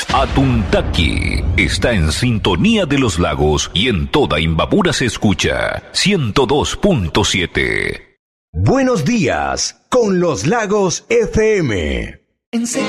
Atuntaqui está en sintonía de los lagos y en toda Imbabura se escucha 102.7. Buenos días con los lagos FM.